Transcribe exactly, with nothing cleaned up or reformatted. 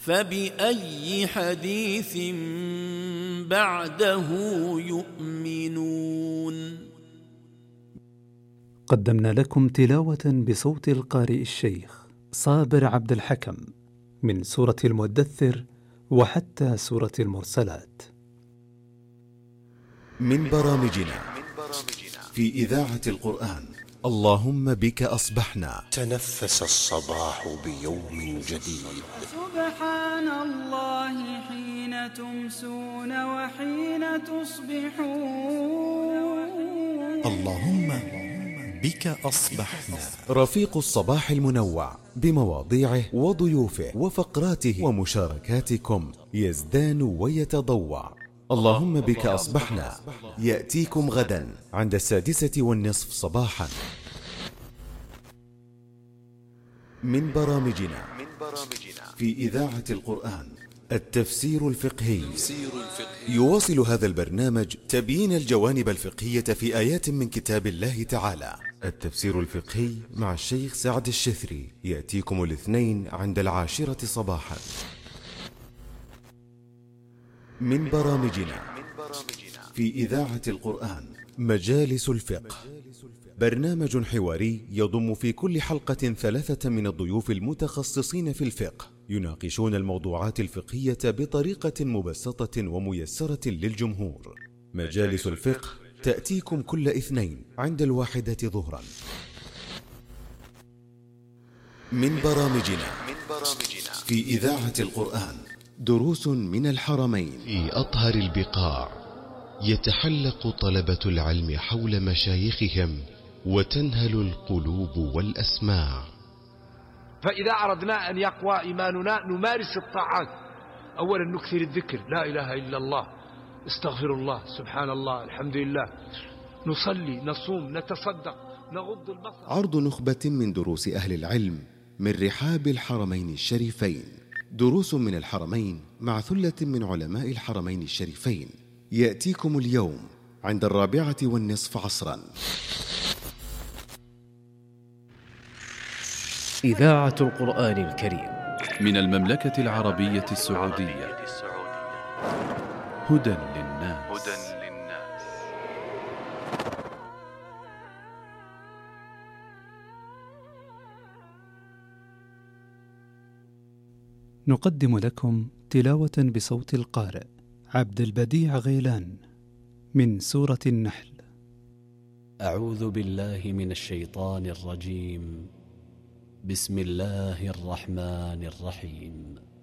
فبأي حديث بعده يؤمنون. قدمنا لكم تلاوة بصوت القارئ الشيخ صابر عبد الحكم من سورة المدثر وحتى سورة المرسلات. من برامجنا في إذاعة القرآن اللهم بك أصبحنا. تنفس الصباح بيوم جديد. سبحان الله حين تمسون وحين تصبحون. اللهم بك أصبحنا. رفيق الصباح المنوع بمواضيعه وضيوفه وفقراته ومشاركاتكم يزدان ويتضوع. اللهم بك أصبحنا يأتيكم غدا عند السادسة والنصف صباحا. من برامجنا في إذاعة القرآن التفسير الفقهي. يواصل هذا البرنامج تبيين الجوانب الفقهية في آيات من كتاب الله تعالى. التفسير الفقهي مع الشيخ سعد الشثري يأتيكم الاثنين عند العاشرة صباحا. من برامجنا في إذاعة القرآن مجالس الفقه، برنامج حواري يضم في كل حلقة ثلاثة من الضيوف المتخصصين في الفقه يناقشون الموضوعات الفقهية بطريقة مبسطة وميسرة للجمهور. مجالس الفقه تأتيكم كل اثنين عند الواحدة ظهرا. من برامجنا في إذاعة القرآن دروس من الحرمين. في أطهر البقاع يتحلق طلبة العلم حول مشايخهم وتنهل القلوب والأسماع. فإذا أردنا أن يقوى إيماننا نمارس الطاعات. أولا نكثر الذكر، لا إله إلا الله، استغفر الله، سبحان الله، الحمد لله، نصلي، نصوم، نتصدق، نغض البصر. عرض نخبة من دروس أهل العلم من رحاب الحرمين الشريفين. دروس من الحرمين مع ثلة من علماء الحرمين الشريفين يأتيكم اليوم عند الرابعة والنصف عصرا. إذاعة القرآن الكريم من المملكة العربية السعودية. هدى للناس. نقدم لكم تلاوة بصوت القارئ عبد البديع غيلان من سورة النحل. أعوذ بالله من الشيطان الرجيم. بسم الله الرحمن الرحيم.